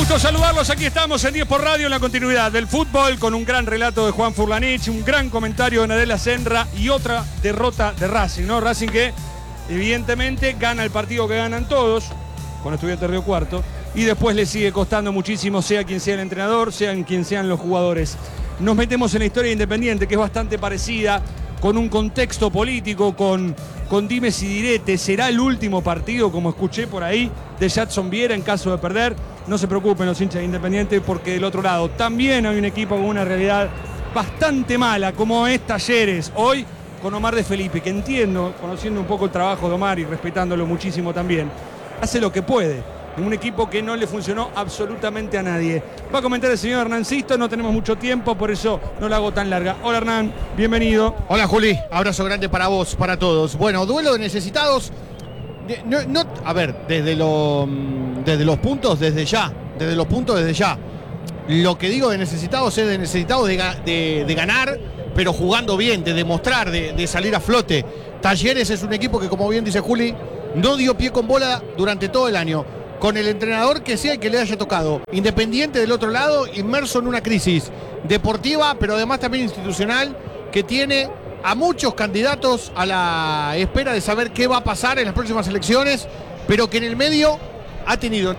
Gusto saludarlos, aquí estamos en 10 por Radio en la continuidad del fútbol con un gran relato de Juan Furlanich, un gran comentario de Nadella Senra y otra derrota de Racing, ¿no? Racing que evidentemente gana el partido que ganan todos, con Estudiantes Río Cuarto, y después le sigue costando muchísimo, sea quien sea el entrenador, sean quien sean los jugadores. Nos metemos en la historia de Independiente, que es bastante parecida, con un contexto político, con dimes y diretes. ¿Será el último partido, como escuché por ahí, de Jadson Viera en caso de perder? No se preocupen los hinchas de Independiente, porque del otro lado también hay un equipo con una realidad bastante mala, como es Talleres. Hoy con Omar de Felipe, que entiendo, conociendo un poco el trabajo de Omar y respetándolo muchísimo también, hace lo que puede. En un equipo que no le funcionó absolutamente a nadie. Va a comentar el señor Hernán Sisto, no tenemos mucho tiempo, por eso no la hago tan larga. Hola Hernán, bienvenido. Hola Juli, abrazo grande para vos, para todos. Bueno, duelo de necesitados. A ver, desde los puntos, desde ya. Lo que digo de necesitados es de necesitados de ganar, pero jugando bien, de demostrar, de salir a flote. Talleres es un equipo que, como bien dice Juli, no dio pie con bola durante todo el año. Con el entrenador que sea y que le haya tocado. Independiente del otro lado, inmerso en una crisis deportiva, pero además también institucional, que tiene a muchos candidatos a la espera de saber qué va a pasar en las próximas elecciones, pero que en el medio ha tenido,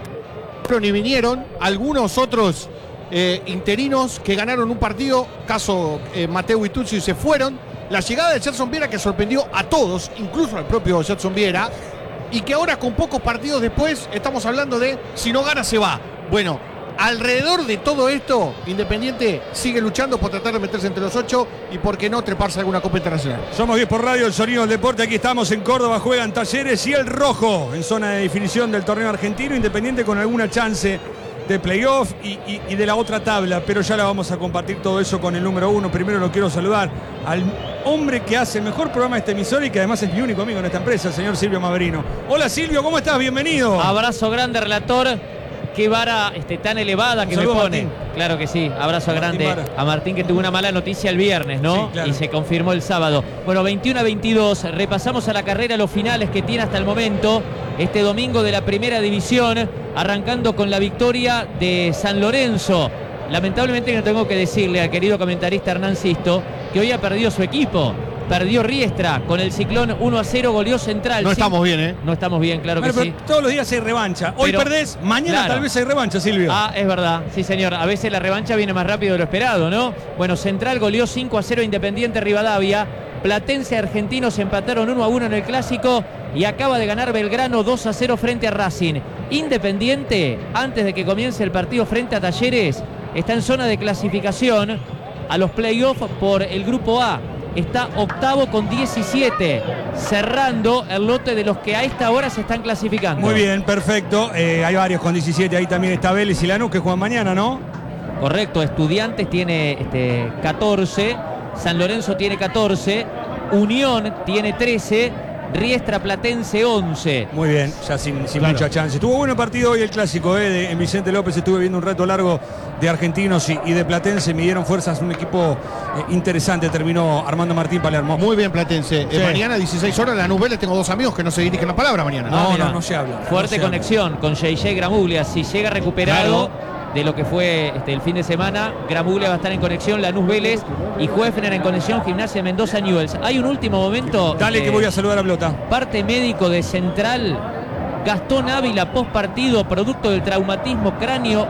ni vinieron algunos otros interinos que ganaron un partido, caso Mateo Itucci, y se fueron. La llegada de Jadson Viera, que sorprendió a todos, incluso al propio Jadson Viera, y que ahora con pocos partidos después estamos hablando de si no gana se va. Bueno, alrededor de todo esto, Independiente sigue luchando por tratar de meterse entre los 8 y por qué no treparse a alguna Copa Internacional. Somos 10 por Radio, el sonido del deporte. Aquí estamos en Córdoba, juegan Talleres y el Rojo en zona de definición del torneo argentino. Independiente con alguna chance de playoff y de la otra tabla, pero ya la vamos a compartir todo eso con el número 1. Primero lo quiero saludar al hombre que hace el mejor programa de esta emisora y que además es mi único amigo en esta empresa, el señor Silvio Maverino. Hola Silvio, ¿cómo estás? Bienvenido. Abrazo grande, relator. Qué vara tan elevada que me pone. Martín. Claro que sí. Abrazo grande a Martín, que tuvo una mala noticia el viernes, ¿no? Sí, claro. Y se confirmó el sábado. Bueno, 21-22. Repasamos a la carrera los finales que tiene hasta el momento este domingo de la Primera División, arrancando con la victoria de San Lorenzo. Lamentablemente no tengo que decirle al querido comentarista Hernán Sisto que hoy ha perdido su equipo. Perdió Riestra con el Ciclón 1-0, goleó Central. No estamos bien, ¿eh? No estamos bien, claro que sí. Todos los días hay revancha. Hoy perdés, mañana claro, tal vez hay revancha, Silvio. Ah, es verdad, sí señor. A veces la revancha viene más rápido de lo esperado, ¿no? Bueno, Central goleó 5-0 Independiente Rivadavia. Platense y Argentinos empataron 1-1 en el Clásico y acaba de ganar Belgrano 2-0 frente a Racing. Independiente, antes de que comience el partido frente a Talleres, está en zona de clasificación a los playoffs por el Grupo A. Está octavo con 17, cerrando el lote de los que a esta hora se están clasificando. Muy bien, perfecto. Hay varios con 17, ahí también está Vélez y Lanús que juegan mañana, ¿no? Correcto, Estudiantes tiene 14, San Lorenzo tiene 14, Unión tiene 13, Riestra Platense 11. Muy bien, ya sin claro, mucha chance. Estuvo bueno el partido hoy, el clásico, en Vicente López. Estuve viendo un rato largo de Argentinos y de Platense. Midieron fuerzas, un equipo interesante. Terminó Armando Martín Palermo. Muy bien, Platense. Sí. Mañana, 16 horas, Lanús Vélez. Tengo dos amigos que no se dirigen la palabra mañana. No se habla. Fuerte no conexión con JJ Gramuglia. Si llega recuperado de lo que fue el fin de semana, Gramuglia va a estar en conexión, Lanús Vélez, y Juefner en conexión, Gimnasia Mendoza Newell's. Hay un último momento. Dale que voy a saludar a Blota. Parte médico de Central, Gastón Ávila, post partido, producto del traumatismo cráneo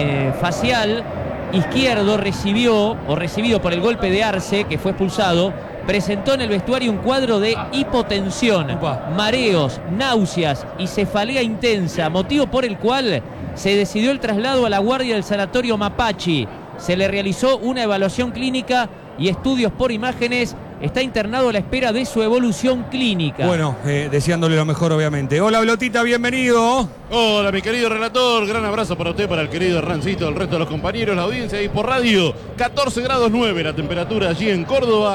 facial izquierdo, recibido por el golpe de Arce, que fue expulsado. Presentó en el vestuario un cuadro de hipotensión, mareos, náuseas y cefalea intensa, motivo por el cual se decidió el traslado a la guardia del sanatorio Mapachi. Se le realizó una evaluación clínica y estudios por imágenes. Está internado a la espera de su evolución clínica. Bueno, deseándole lo mejor, obviamente. Hola, Blotita, bienvenido. Hola, mi querido relator. Gran abrazo para usted, para el querido Hernancito, el resto de los compañeros, la audiencia ahí por radio. 14 grados 9 la temperatura allí en Córdoba,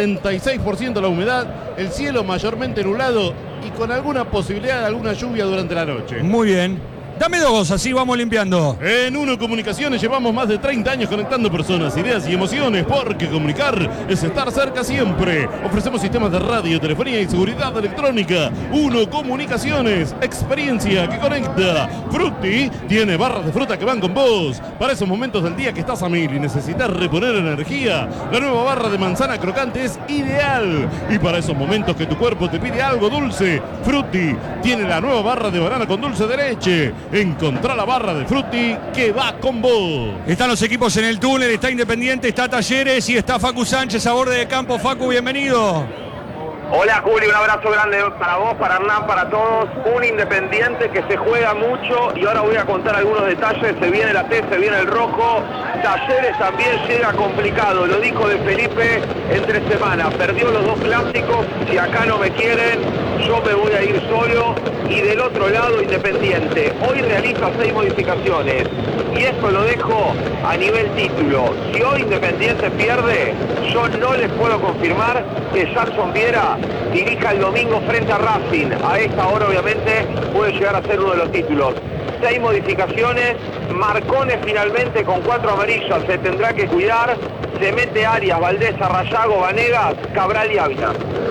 76% la humedad, el cielo mayormente nublado y con alguna posibilidad de alguna lluvia durante la noche. Muy bien. Dame dos, así vamos limpiando. En Uno Comunicaciones llevamos más de 30 años conectando personas, ideas y emociones, porque comunicar es estar cerca siempre. Ofrecemos sistemas de radio, telefonía y seguridad electrónica. Uno Comunicaciones, experiencia que conecta. Frutti tiene barras de fruta que van con vos. Para esos momentos del día que estás a mil y necesitas reponer energía, la nueva barra de manzana crocante es ideal. Y para esos momentos que tu cuerpo te pide algo dulce, Frutti tiene la nueva barra de banana con dulce de leche. Encontrá la barra de Frutti que va con vos. Están los equipos en el túnel, está Independiente, está Talleres y está Facu Sánchez a borde de campo. Facu, bienvenido. Hola Juli, un abrazo grande para vos, para Hernán, para todos. Un Independiente que se juega mucho y ahora voy a contar algunos detalles. Se viene la T, se viene el rojo. Talleres también llega complicado, lo dijo de Felipe entre semana. Perdió los dos clásicos, si acá no me quieren, yo me voy a ir solo. Y del otro lado Independiente, hoy realiza 6 modificaciones. Y esto lo dejo a nivel título. Si hoy Independiente pierde, yo no les puedo confirmar que Jackson Viera dirija el domingo frente a Racing. A esta hora obviamente puede llegar a ser uno de los títulos. 6 modificaciones, Marcone finalmente con 4 amarillas, se tendrá que cuidar. Se mete Arias, Valdés, Arrayago, Vanegas, Cabral y Ávila.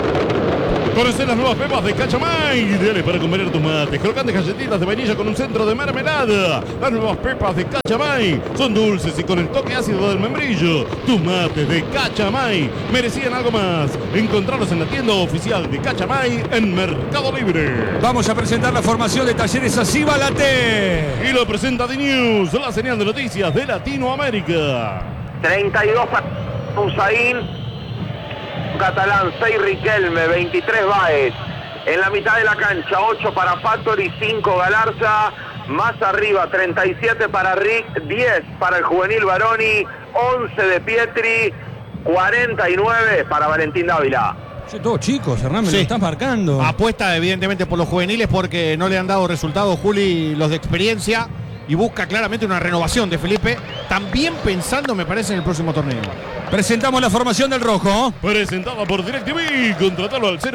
Conocé las nuevas pepas de Cachamay, ideales para comer tus mates. Crocantes galletitas de vainilla con un centro de mermelada. Las nuevas pepas de Cachamay son dulces y con el toque ácido del membrillo. Tus mates de Cachamay merecían algo más. Encontrarlos en la tienda oficial de Cachamay en Mercado Libre. Vamos a presentar la formación de Talleres, así va la T. Y lo presenta D-News, la señal de noticias de Latinoamérica. 32 para Usain. Catalán, 6 Riquelme, 23 Báez. En la mitad de la cancha, 8 para Factory, 5 Galarza. Más arriba, 37 para Rick, 10 para el juvenil Baroni, 11 de Pietri, 49 para Valentín Dávila. Todos chicos, Hernán, me Sí. lo estás marcando. Apuesta evidentemente por los juveniles porque no le han dado resultados, Juli, los de experiencia, y busca claramente una renovación de Felipe, también pensando, me parece, en el próximo torneo. Presentamos la formación del rojo. Presentada por DirecTV. Contratalo al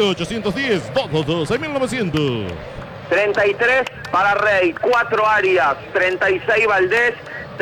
0810-222-6900. 33 para Rey, 4 Arias, 36 Valdés,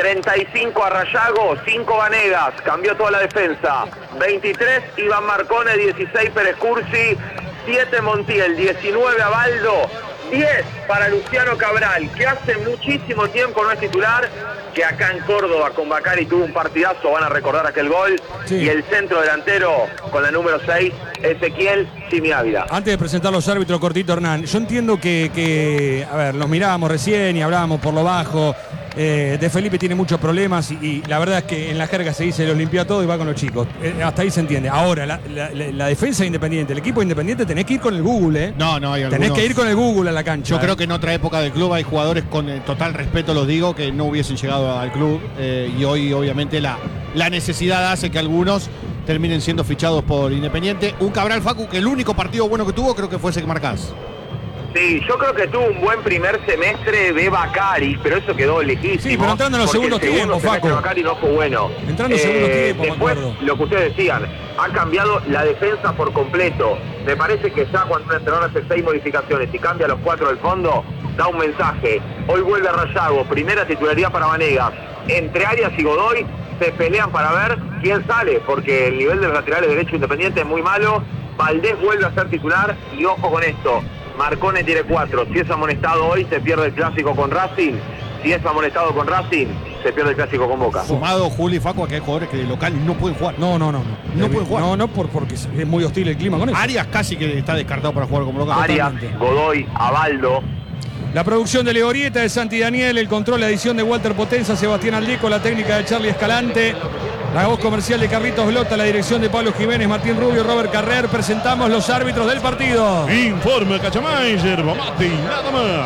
35 Arrayago, 5 Vanegas, cambió toda la defensa. 23 Iván Marcone, 16 Pérez Cursi, 7 Montiel, 19 Abaldo, 10 para Luciano Cabral, que hace muchísimo tiempo no es titular, que acá en Córdoba con Bacari tuvo un partidazo, van a recordar aquel gol. Sí. Y el centro delantero con la número 6, Ezequiel Simi Ávila. Antes de presentar los árbitros, cortito, Hernán, yo entiendo que a ver, los mirábamos recién y hablábamos por lo bajo. De Felipe tiene muchos problemas y la verdad es que en la jerga se dice los limpió a todo y va con los chicos. Hasta ahí se entiende. Ahora, la defensa Independiente, el equipo Independiente, tenés que ir con el Google, ¿eh? No, hay algunos. Tenés que ir con el Google a la cancha. Yo creo que en otra época del club hay jugadores con total respeto, los digo, que no hubiesen llegado al club y hoy obviamente la necesidad hace que algunos terminen siendo fichados por Independiente. Un Cabral, Facu, que el único partido bueno que tuvo creo que fue ese que marcás. Sí, yo creo que tuvo un buen primer semestre de Bacari, pero eso quedó lejísimo. Sí, pero entrando en los porque segundos el segundo tiempos, semestre Facu. de Bacari no fue bueno. Entrando en segundos tiempos, me después, acuerdo. lo que ustedes decían, ha cambiado la defensa por completo. Me parece que ya cuando un entrenador hace 6 modificaciones y cambia los 4 del fondo, da un mensaje. Hoy vuelve Rayago, primera titularidad para Vanegas. Entre Arias y Godoy se pelean para ver quién sale, porque el nivel de los laterales derecho Independiente es muy malo. Valdés vuelve a ser titular y ojo con esto. Marcone tiene 4. Si es amonestado hoy, se pierde el clásico con Racing. Si es amonestado con Racing, se pierde el clásico con Boca. Sumado, Juli y Facu, a que hay jugadores que de local no pueden jugar. No pueden jugar. No, porque es muy hostil el clima con eso. Arias casi que está descartado para jugar como local. Arias, Godoy, Abaldo. La producción de Legorieta, de Santi Daniel, el control, la edición de Walter Potenza, Sebastián Aldeco, la técnica de Charlie Escalante, la voz comercial de Carlitos Blota, la dirección de Pablo Jiménez, Martín Rubio, Robert Carrer. Presentamos los árbitros del partido. Informa Cachamay, yerba mate y nada más.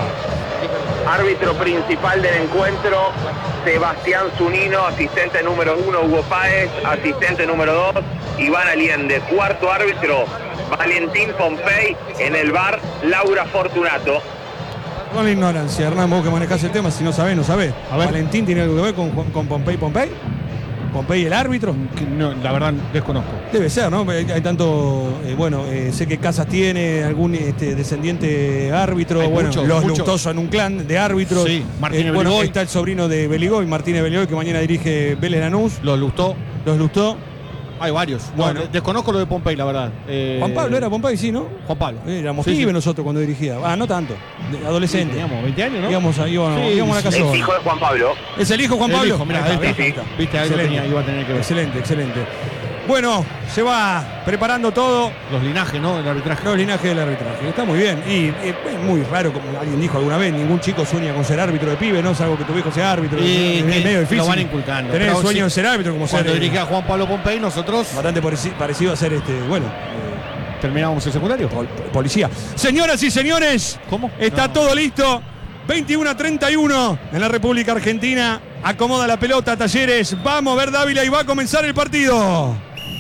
Árbitro principal del encuentro, Sebastián Zunino. Asistente número 1, Hugo Páez. Asistente número 2, Iván Aliende. Cuarto árbitro, Valentín Pompey. En el bar, Laura Fortunato. Con la ignorancia, Hernán, vos que manejás el tema, si no sabés, no sabés. A ver. ¿Valentín tiene algo que ver con Pompey? Pompey el árbitro. No, la verdad, desconozco. Debe ser, ¿no? Hay tanto, sé que Casas tiene algún descendiente árbitro, Hay los muchos. Lustoso en un clan de árbitros. Sí, Martínez Beligoy. Está el sobrino de Beligoy, Martínez Beligoy, que mañana dirige Vélez Lanús. Los Lustó. Los Lustó. Hay varios. Bueno. Desconozco lo de Pompey, la verdad. Juan Pablo era Pompey, sí, ¿no? Juan Pablo. Éramos Sí, pibes sí. nosotros cuando dirigía. No tanto. Adolescente. Teníamos 20 años, ¿no? Íbamos a la casa. Es hijo de Juan Pablo. ¿Es el hijo Juan El Pablo? hijo, mirá, Ahí está, viste, ahí está. viste, algo Excelente. iba a tener que ver. Excelente, excelente. Bueno, se va preparando todo. Los linajes, ¿no? Del arbitraje. Los linajes del arbitraje. Está muy bien. Y es muy raro, como alguien dijo alguna vez, ningún chico sueña con ser árbitro de pibe, ¿no? Salvo que tu hijo sea árbitro. Y es medio difícil. lo van inculcando. Tener el Pero sueño sí, de ser árbitro, como Cuando ser. dirigía Juan Pablo Pompey, nosotros Bastante parecido a ser terminábamos el secundario. policía. Señoras y señores, ¿Cómo? está No. todo listo. 21-31 en la República Argentina. Acomoda la pelota Talleres. Vamos a ver Dávila y va a comenzar el partido.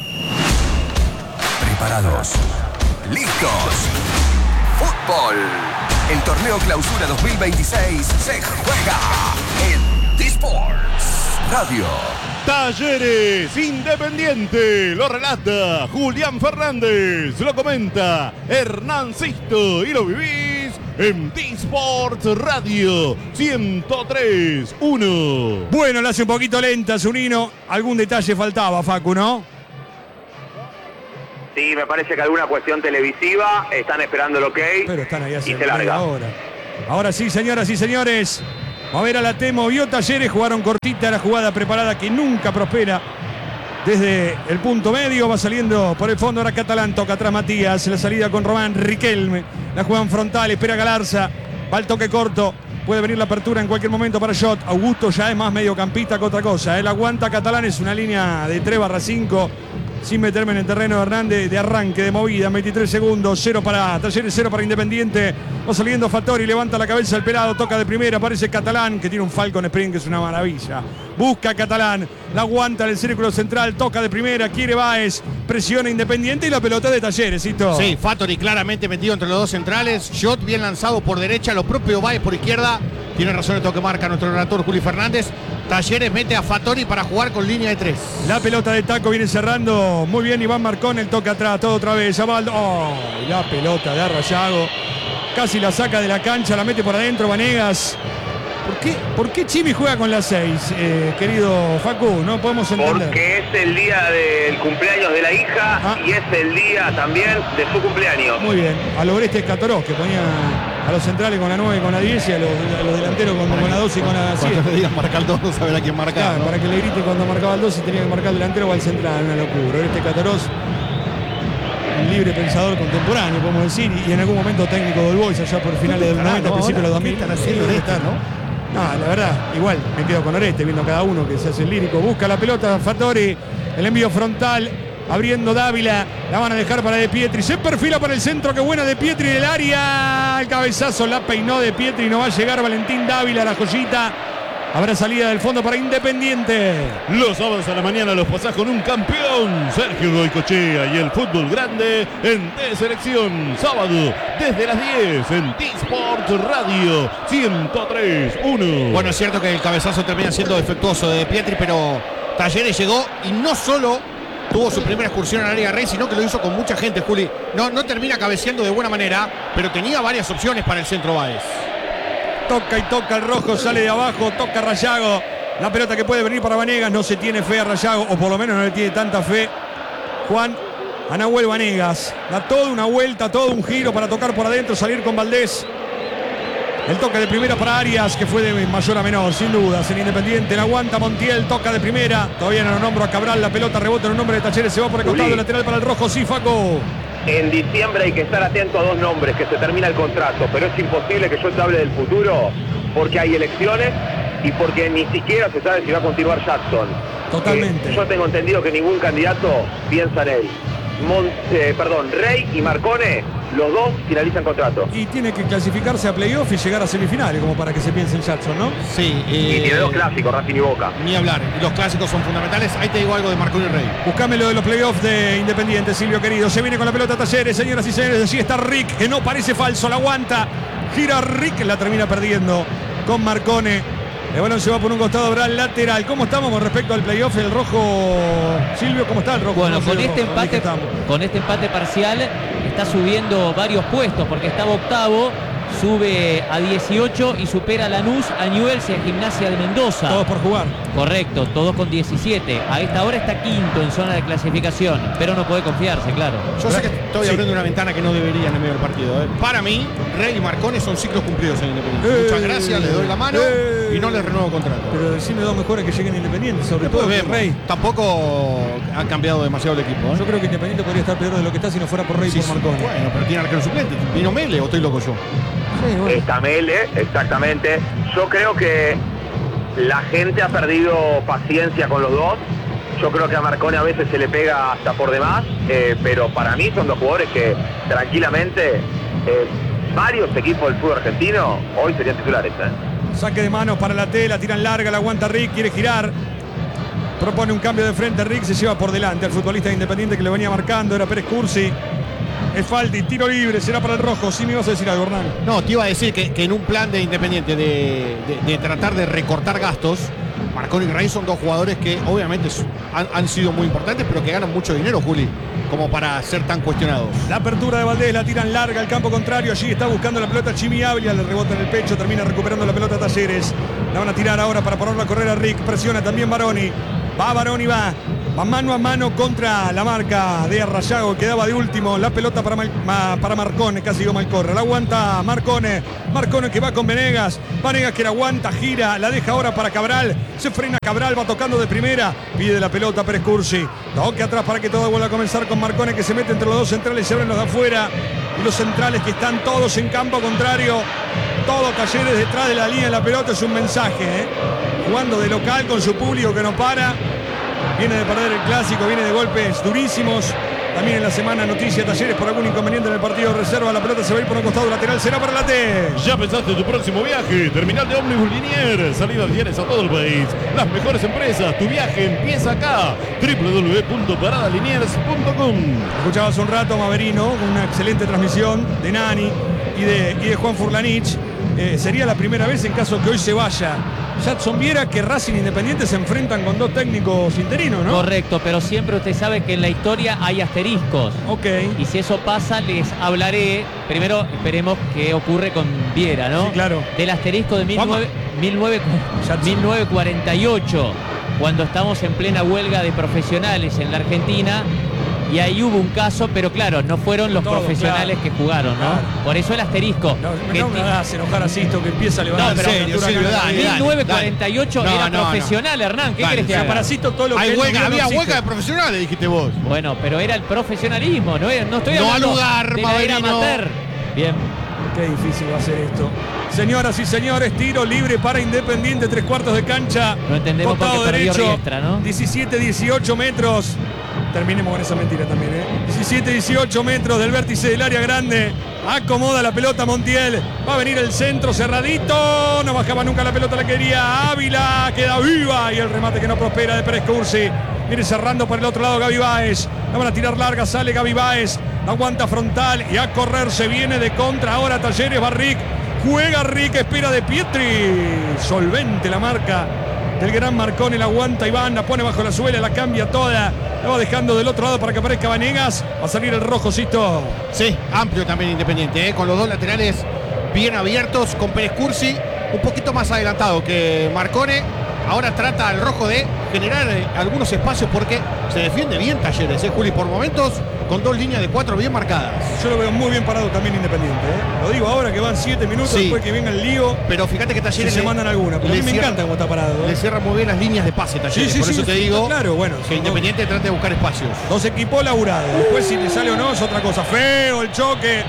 Preparados. Listos. Fútbol. El torneo Clausura 2026 se juega en D-Sports Radio. Talleres Independiente, lo relata Julián Fernández, lo comenta Hernán Sisto y lo vivís en D-Sports Radio 103.1. Bueno, la hace un poquito lenta Zunino. Algún detalle faltaba, Facu, ¿no? Sí, me parece que alguna cuestión televisiva, están esperando el ok Pero están ahí hace y se larga. ahora. Ahora sí, señoras y señores. A ver a la Temo, vio Talleres, jugaron cortita la jugada preparada que nunca prospera. Desde el punto medio va saliendo por el fondo, ahora Catalán, toca atrás Matías, la salida con Román, Riquelme, la juegan frontal, espera Galarza, va el toque corto, puede venir la apertura en cualquier momento para Shot. Augusto ya es más mediocampista que otra cosa, él aguanta Catalán, es una línea de 3/5, sin meterme en el terreno de Hernández, de arranque, de movida, 23 segundos, 0 para Talleres, 0 para Independiente. Va saliendo Fattori, levanta la cabeza el pelado, toca de primera, aparece Catalán, que tiene un Falcon Sprint, que es una maravilla. Busca Catalán, la aguanta en el círculo central, toca de primera, quiere Báez, presiona Independiente y la pelota de Talleres, ¿cito? Sí, Fattori claramente metido entre los dos centrales. Shot bien lanzado por derecha, lo propio Báez por izquierda. Tiene razón el toque marca nuestro relator Juli Fernández. Talleres mete a Fattori para jugar con línea de 3. La pelota de Taco viene cerrando muy bien Iván Marcón, el toque atrás, todo otra vez. Abaldo. Oh, la pelota de Arrayago. Casi la saca de la cancha, la mete por adentro Vanegas. ¿Por qué Chimi juega con la 6, querido Facu? No podemos entender. Porque es el día del cumpleaños de la hija y es el día también de su cumpleaños. Muy bien. A lo Oreste Escatorós, que ponía a los centrales con la 9 y con la 10 y a los delanteros con la 12 y con la 7. Cuando le digan marcar el 2, no saber a quién marcar. Claro, ¿no? para que le grite cuando marcaba el 12 tenía que marcar el delantero o al central, una locura. Oreste Escatorós, un libre pensador contemporáneo, podemos decir, y en algún momento técnico del Boys allá por finales del 90, principios de los 2000. ¿Qué están haciendo de esta, no? No, la verdad, igual me quedo con Oreste, viendo cada uno que se hace el lírico. Busca la pelota Fattori, el envío frontal, abriendo Dávila, la van a dejar para De Pietri, se perfila para el centro, qué buena De Pietri del área, el cabezazo la peinó De Pietri, no va a llegar Valentín Dávila, la joyita. Habrá salida del fondo para Independiente. Los sábados a la mañana los pasás con un campeón, Sergio Goicochea, y el fútbol grande en T-Selección. Sábado desde las 10 en T-Sports Radio 103.1. Bueno, es cierto que el cabezazo termina siendo defectuoso de Pietri, pero Talleres llegó y no solo tuvo su primera excursión al área de Rey, sino que lo hizo con mucha gente, Juli. No termina cabeceando de buena manera, pero tenía varias opciones para el centro Báez. Toca y toca el rojo, sale de abajo, toca Rayago. La pelota que puede venir para Vanegas, no se tiene fe a Rayago, o por lo menos no le tiene tanta fe Juan a Nahuel Vanegas. Da toda una vuelta, todo un giro para tocar por adentro, salir con Valdés. El toque de primera para Arias, que fue de mayor a menor, sin dudas. En Independiente la aguanta Montiel, toca de primera. Todavía no lo nombro a Cabral, la pelota rebota en un nombre de Talleres, se va por el costado, lateral para el rojo, sí, Faco. En diciembre hay que estar atento a dos nombres, que se termina el contrato, pero es imposible que yo te hable del futuro porque hay elecciones y porque ni siquiera se sabe si va a continuar Jackson. Totalmente. Yo tengo entendido que ningún candidato piensa en él. Rey y Marcone, los dos finalizan contrato. Y tiene que clasificarse a playoff y llegar a semifinales, como para que se piense en Jackson, ¿no? Sí. Y tiene dos clásicos, Racing y Boca. Ni hablar. Los clásicos son fundamentales. Ahí te digo algo de Marconi Rey. Buscame lo de los playoffs de Independiente, Silvio querido. Se viene con la pelota Talleres, señoras y señores. Allí está Rick, que no parece falso, la aguanta. Gira Rick, la termina perdiendo con Marcone. El balón se va por un costado, habrá el lateral. ¿Cómo estamos con respecto al playoff? El rojo, Silvio, ¿cómo está el rojo? Bueno, No sé con el este rojo, ¿dónde empate, estamos? con este empate parcial está subiendo varios puestos porque estaba octavo, sube a 18 y supera a Lanús, a Newell's y a Gimnasia de Mendoza. Todos por jugar. Correcto, todos con 17. A esta hora está quinto en zona de clasificación, pero no puede confiarse, claro. Yo sé que estoy abriendo una ventana que no debería en el medio del partido. Para mí, Rey y Marcone son ciclos cumplidos en Independiente. Muchas gracias, les doy la mano y no les renuevo contrato. Pero decime dos mejores que lleguen a Independiente, sobre todo que Rey. Tampoco han cambiado demasiado el equipo. Yo creo que Independiente podría estar peor de lo que está si no fuera por Rey y por Marcone. Bueno, pero tiene arquero suplente. ¿Vino Mele o estoy loco yo? Sí, bueno. Está Mele, exactamente. Yo creo que la gente ha perdido paciencia con los dos. Yo creo que a Marcone a veces se le pega hasta por demás, pero para mí son dos jugadores que tranquilamente varios equipos del fútbol argentino hoy serían titulares. Saque de manos para la tela, tiran larga, la aguanta Rick, quiere girar. Propone un cambio de frente, Rick se lleva por delante al futbolista de Independiente que le venía marcando, era Pérez Cursi. Es falta y tiro libre, será para el rojo. Sí, me ibas a decir algo, Hernán. No, te iba a decir que en un plan de Independiente de tratar de recortar gastos, Marcone y Rey son dos jugadores que obviamente han sido muy importantes, pero que ganan mucho dinero, Juli, como para ser tan cuestionados. La apertura de Valdés, la tiran larga al campo contrario. Allí está buscando la pelota Chimi Ávila, le rebota en el pecho, termina recuperando la pelota Talleres. La van a tirar ahora para ponerla a correr a Rick. Presiona también Baroni. Va Baroni, va mano a mano contra la marca de Arrayago, quedaba de último. La pelota para Marcone, casi digo Malcorra. La aguanta Marcone que va con Venegas. Venegas que la aguanta, gira, la deja ahora para Cabral. Se frena Cabral, va tocando de primera. Pide la pelota Pérez Cursi. Toque atrás para que todo vuelva a comenzar con Marcone, que se mete entre los dos centrales, se abren los de afuera. Y los centrales que están todos en campo contrario. Todo Talleres detrás de la línea de la pelota, es un mensaje, jugando de local con su público que no para. Viene de perder el clásico, viene de golpes durísimos. También en la semana noticia Talleres por algún inconveniente en el partido de reserva. La pelota se va a ir por un costado lateral, será para la T. ¿Ya pensaste en tu próximo viaje? Terminal de ómnibus Liniers, salidas diarias a todo el país. Las mejores empresas, tu viaje empieza acá. www.paradaliniers.com. Escuchabas un rato a Maverino con una excelente transmisión de Nani y de Juan Furlanich. Sería la primera vez en caso que hoy se vaya Jadson Viera que Racing Independiente se enfrentan con dos técnicos interinos, ¿no? Correcto, pero siempre usted sabe que en la historia hay asteriscos. Ok. Y si eso pasa, les hablaré. Primero, esperemos qué ocurre con Viera, ¿no? Sí, claro. Del asterisco de 1948, cuando estamos en plena huelga de profesionales en la Argentina. Y ahí hubo un caso, pero claro, no fueron los profesionales que jugaron, ¿no? Claro. Por eso el asterisco. No me hagas enojar a Sisto que empieza a levantar. No, pero en serio, Silvio, dale. 1948 era profesional, Hernán. ¿Qué querés que haga? Para Sisto todo lo que Hay él huelga, no había existe. huelga de profesionales, dijiste vos. Bueno, pero era el profesionalismo, no estoy No hablando al lugar, de la era Maverino. amateur. Bien. Qué difícil va a ser esto. Señoras y señores, tiro libre para Independiente, 3/4 de cancha. No entendemos por Costado qué perdió derecho, Riestra, ¿no? 17-18 metros. Terminemos con esa mentira también, 17-18 metros del vértice del área grande. Acomoda la pelota Montiel. Va a venir el centro cerradito. No bajaba nunca la pelota, la quería Ávila. Queda viva. Y el remate que no prospera de Pérez Cursi. Viene cerrando por el otro lado Gaby Báez. La van a tirar larga, sale Gaby Báez. Aguanta frontal y a correr se viene de contra. Ahora Talleres, va Rick. Juega Rick, espera de Pietri. Solvente la marca del gran Marcone, la aguanta Iván, la pone bajo la suela, la cambia toda. La va dejando del otro lado para que aparezca Vanegas. Va a salir el rojocito. Sí, amplio también Independiente, con los dos laterales bien abiertos, con Pérez Cursi un poquito más adelantado que Marcone. Ahora trata al rojo de generar algunos espacios porque se defiende bien Talleres, Juli, por momentos con dos líneas de 4 bien marcadas. Yo lo veo muy bien parado también Independiente. Lo digo ahora que van 7 minutos Sí. después que venga el lío. Pero fíjate que Si Talleres se mandan alguna. Pero a mí me encanta cómo está parado. Le cierra muy bien las líneas de pase Talleres. Sí, por sí, eso sí, te sí, digo claro, bueno, que Independiente trata de buscar espacios. Dos equipos laburados. Después si le sale o no es otra cosa. Feo el choque.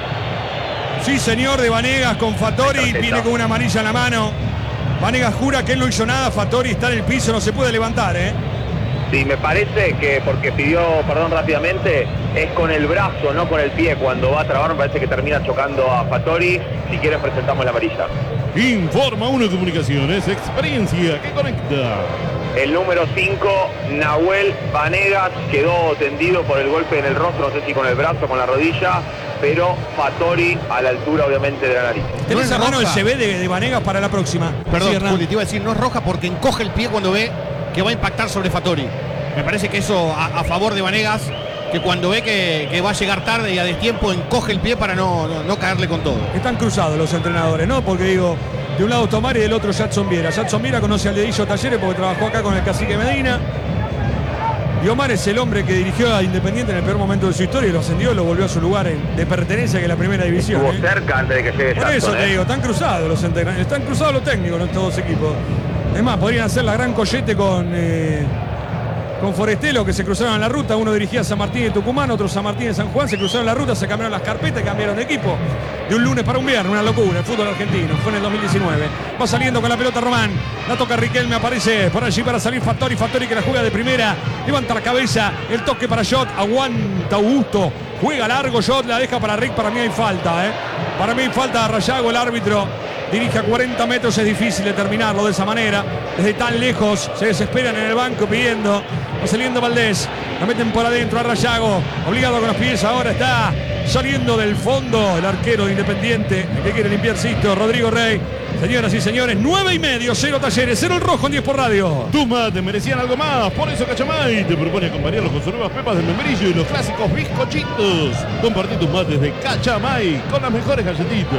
Sí, señor, de Vanegas con Fattori. Viene con una amarilla en la mano. Vanegas jura que él no hizo nada. Fattori está en el piso, no se puede levantar, Sí, me parece que porque pidió perdón rápidamente, es con el brazo, no con el pie. Cuando va a trabar me parece que termina chocando a Fattori. Si quieren presentamos la amarilla. Informa Uno Comunicaciones, experiencia que conecta. El número 5, Nahuel Vanegas, quedó tendido por el golpe en el rostro, no sé si con el brazo o con la rodilla. pero Fattori a la altura obviamente de la nariz. ¿Tenés No a es mano el roja. CV de Vanegas para la próxima? Perdón, Sí, Hernán. Juli, te iba a decir, no es roja porque encoge el pie cuando ve que va a impactar sobre Fattori. Me parece que eso a favor de Vanegas, que cuando ve que va a llegar tarde y a destiempo, encoge el pie para no caerle con todo. Están cruzados los entrenadores, ¿no? Porque digo, de un lado Tomás y del otro Jadson Viera. Jadson Viera conoce al dedillo Talleres porque trabajó acá con el cacique Medina. Y Omar es el hombre que dirigió a Independiente en el peor momento de su historia y lo ascendió y lo volvió a su lugar de pertenencia, que es la primera división. Estuvo cerca antes de que llegue Por eso Jackson, te digo, están cruzados los entrenadores, están cruzados los técnicos en estos dos equipos. Es más, podrían hacer la gran collete con Forestelo, que se cruzaron en la ruta. Uno dirigía a San Martín de Tucumán, otro San Martín de San Juan. Se cruzaron en la ruta, se cambiaron las carpetas y cambiaron de equipo. De un lunes para un viernes, una locura. El fútbol argentino, fue en el 2019. Va saliendo con la pelota Román. La toca Riquelme, aparece por allí para salir Fattori. Fattori que la juega de primera. Levanta la cabeza, el toque para Jot. Aguanta Augusto. Juega largo Jot, la deja para Rick. Para mí hay falta, Para mí hay falta de Rayago, el árbitro. Dirige a 40 metros, es difícil determinarlo de esa manera. Desde tan lejos se desesperan en el banco pidiendo. Va saliendo Valdés. La meten por adentro a Rayago. Obligado con los pies. Ahora está saliendo del fondo el arquero de Independiente. El que quiere limpiar sitio, Rodrigo Rey. Señoras y señores, 9:30, 0 Talleres, 0 el rojo en 10 por radio. Tus mates merecían algo más, por eso Cachamay te propone acompañarlos con sus nuevas pepas del membrillo y los clásicos bizcochitos. Compartí tus mates de Cachamay con las mejores galletitas.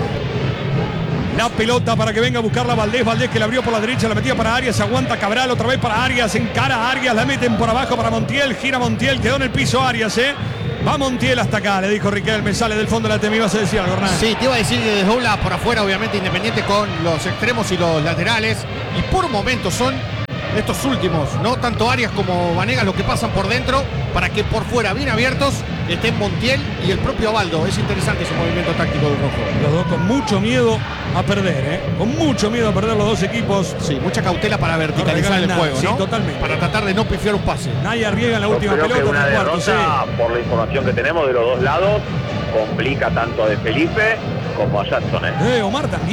La pelota para que venga a buscarla Valdés. Valdés que la abrió por la derecha, la metía para Arias. Aguanta Cabral otra vez para Arias. Encara a Arias, la meten por abajo para Montiel. Gira Montiel, quedó en el piso Arias, Va Montiel hasta acá, le dijo Riquelme. Sale del fondo de la TEM. Vas a decir algo, Hernán. Sí, te iba a decir que desdobla por afuera, obviamente, Independiente con los extremos y los laterales. Y por momentos son estos últimos, ¿no? Tanto Arias como Vanegas los que pasan por dentro para que por fuera, bien abiertos, estén Montiel y el propio Abaldo. Es interesante ese movimiento táctico del rojo. Los dos con mucho miedo a perder, Con mucho miedo a perder los dos equipos. Sí, mucha cautela para verticalizar el nada, juego, sí, ¿no? totalmente. Para tratar de no pifiar un pase. Nadie arriesga en la Yo última creo pelota que una en el cuarto, derrota, por la información que tenemos de los dos lados, complica tanto a De Felipe como a Jackson, Omar también.